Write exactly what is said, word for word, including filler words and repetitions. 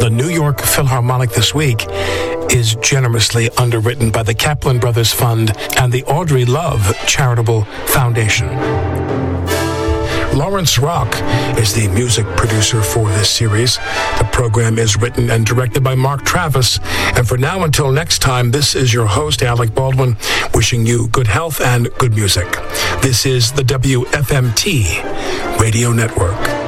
the New York Philharmonic this week is generously underwritten by the Kaplan Brothers Fund and the Audrey Love Charitable Foundation. Lawrence Rock is the music producer for this series. The program is written and directed by Mark Travis. And for now, until next time, this is your host, Alec Baldwin, wishing you good health and good music. This is the W F M T Radio Network.